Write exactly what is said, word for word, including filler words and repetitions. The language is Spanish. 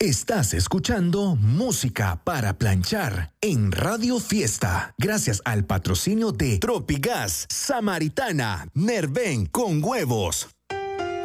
Estás escuchando Música para Planchar en Radio Fiesta, gracias al patrocinio de Tropigas, Samaritana, Nerven con huevos,